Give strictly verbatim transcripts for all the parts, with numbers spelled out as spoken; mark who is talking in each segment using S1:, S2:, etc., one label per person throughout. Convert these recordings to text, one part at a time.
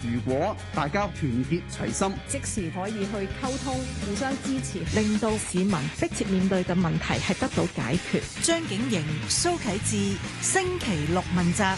S1: 如果大家團結齊心，
S2: 即時可以去溝通，互相支持，
S3: 令到市民迫切面對嘅問題係得到解決。
S4: 張景瑩、蘇啟智，星期六問責。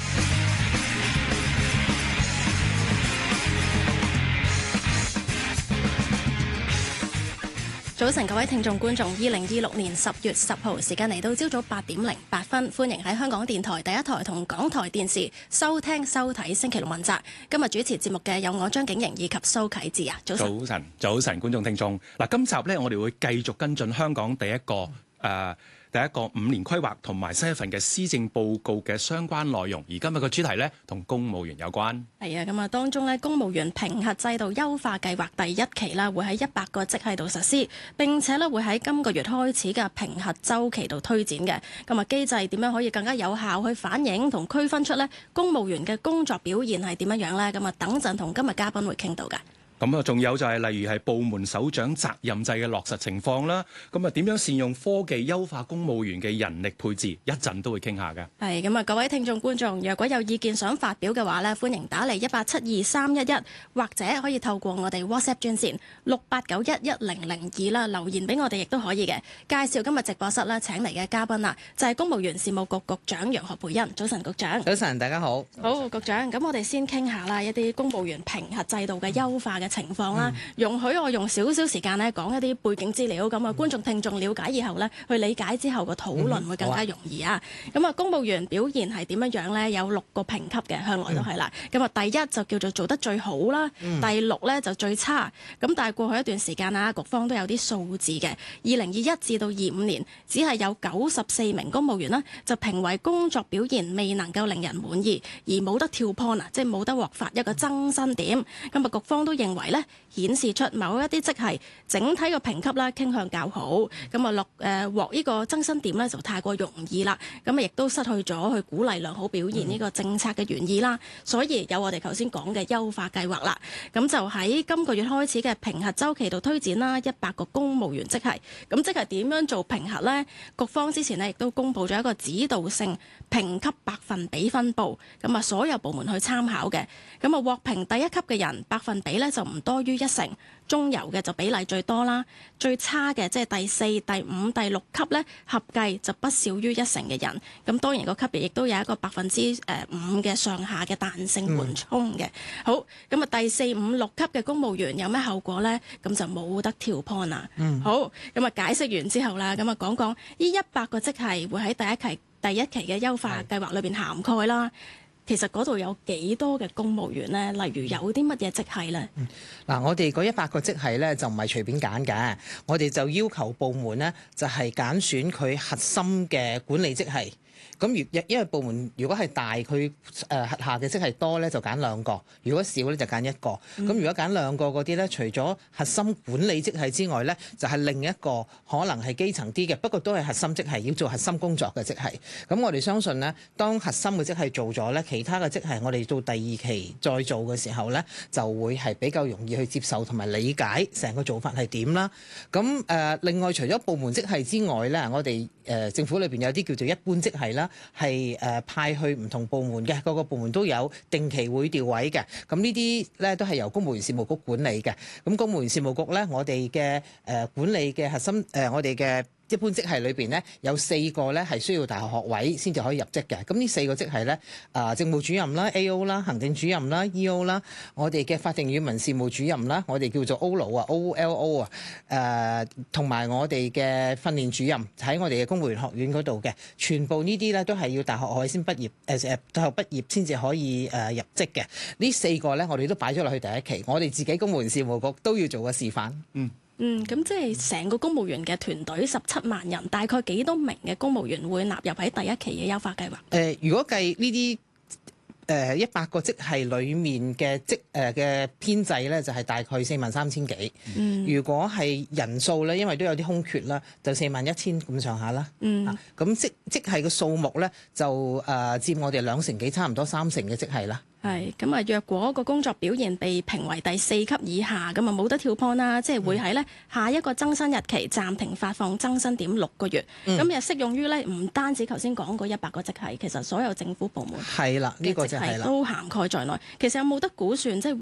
S5: 早晨，各位聽眾觀眾，二零二六年十月十號時間嚟到朝早八點零八分，歡迎喺香港電台第一台同港台電視收聽收睇星期六問責。今日主持節目嘅有我張景瑩以及蘇啟智啊，早晨。
S6: 早晨，早晨，觀眾聽眾。嗱，今集呢，我哋會繼續跟進香港第一個誒。呃第一個五年規劃同埋新一份嘅施政報告嘅相關內容，而今日嘅主題呢，同公務員有關。
S5: 係啊，咁啊當中呢，公務員評核制度優化計劃第一期啦，會喺一百個職系度實施，並且呢會喺今個月開始嘅評核週期度推展嘅。咁啊機制點樣可以更加有效去反映同區分出呢公務員嘅工作表現係點樣樣呢？咁啊等陣同今日嘉賓會傾到㗎。
S6: 咁啊，仲有就係例如係部門首長責任制嘅落實情況啦。咁啊，點樣善用科技優化公務員嘅人力配置，一陣都會傾下嘅。
S5: 係咁啊，各位聽眾觀眾，若果有意見想發表嘅話咧，歡迎打嚟一八七二三一一，或者可以透過我哋 WhatsApp 專線六八九一一零零二啦留言俾我哋，亦都可以嘅。介紹今日直播室咧請嚟嘅嘉賓啊，就係公務員事務局局長楊何蓓茵。早晨，局長。
S7: 早晨，大家好。
S5: 好，局長。咁我哋先傾下啦，一啲公務員評核制度嘅優化嘅情況啦，容許我用少少時間咧講一啲背景資料，咁啊觀眾聽眾了解以後咧，去理解之後個討論會更加容易啊。咁啊，公務員表現係點樣樣咧？有六個評級嘅，向來都係啦。咁啊，第一就叫做做得最好啦，第六咧就最差。咁但係過去一段時間啊，局方都有啲數字嘅。二零二一至到二五年，只係有九十四名公務員啦，就評為工作表現未能夠令人滿意，而冇得跳 point 啊，即係冇得獲發一個增薪點。咁啊，局方都認為咧，顯示出某一啲職系整體個評級啦傾向較好，咁啊落誒獲呢個增薪點咧就太過容易啦，咁啊亦都失去咗去鼓勵良好表現呢個政策嘅原意啦，所以有我哋頭先講嘅優化計劃啦，咁就喺今個月開始嘅評核週期度推展啦，一百個公務員職系，咁即係點樣做評核呢？局方之前呢亦都公布咗一個指導性評級百分比分佈，咁啊所有部門去參考嘅，咁啊獲評第一級嘅人百分比咧就唔多於一成，中游嘅就比例最多啦，最差嘅即係第四、第五、第六級咧合計就不少於一成嘅人。咁當然個級別亦都有一個百分之誒五嘅上下嘅彈性緩衝嘅。好，咁啊第四、五、六級嘅公務員有咩後果咧？咁就冇得跳 point 啊。嗯、好，咁啊解釋完之後啦，咁啊講講呢一百個職系會喺第一期第一期嘅優化計劃裏邊涵蓋啦。其實嗰度有幾多嘅公務員呢？例如有啲乜嘢職系呢？
S7: 嗱、嗯，我哋嗰一百個職系呢，就唔係隨便揀嘅，我哋就要求部門呢，就係揀選佢核心嘅管理職系。咁如因為部門如果係大，佢誒轄下嘅職系多咧，就揀兩個；如果少咧，就揀一個。咁、嗯、如果揀兩個嗰啲咧，除咗核心管理職系之外咧，就係、是、另一個可能係基層啲嘅，不過都係核心職系，要做核心工作嘅職系。咁我哋相信咧，當核心嘅職系做咗咧，其他嘅職系我哋到第二期再做嘅時候咧，就會係比較容易去接受同埋理解成個做法係點啦。咁誒、呃，另外除咗部門職系之外咧，我哋誒、呃、政府裏邊有啲叫做一般職系啦。係誒派去唔同部門嘅，各個部門都有定期會調位嘅。咁呢啲咧都係由公務員事務局管理嘅。咁公務員事務局咧，我哋嘅誒管理嘅核心誒、呃，我哋嘅一般職系裏邊咧有四個咧係需要大學學位先至可以入職嘅。咁呢四個職系咧，啊、呃、政務主任啦、A O 啦、行政主任啦、E O 啦，我哋嘅法定語文事務主任啦，我哋叫做 O L O 啊、O L O 啊，誒同埋我哋嘅訓練主任喺我哋嘅公務員學院嗰度嘅，全部呢啲咧都係要大學學位先畢業，誒誒大學畢業先至可以誒、呃、入職嘅。呢四個咧，我哋都擺咗落去第一期，我哋自己公務員事務局都要做個示範。嗯。
S5: 嗯，咁即係成個公務員嘅團隊十七萬人，大概幾多名嘅公務員會納入喺第一期嘅優化計劃？誒、
S7: 呃，如果計呢啲誒一百個職系裡面嘅職誒嘅編制咧，就係、是、大概四萬三千幾。嗯，如果係人數咧，因為都有啲空缺啦，就四萬一千咁上下啦。嗯，咁職職系嘅數目咧，就誒、呃、佔我哋兩成幾，差唔多三成嘅職系啦。
S5: 係咁啊！若果個工作表現被評為第四級以下，咁啊冇得跳 point 啦，即係會喺咧下一個增薪日期暫停發放增薪點六個月。咁又、嗯、適用於咧唔單止頭先講嗰一百個職系，其實所有政府部門
S7: 係啦，呢、呢個就係啦，
S5: 都涵蓋在內。其實有冇得估算，即係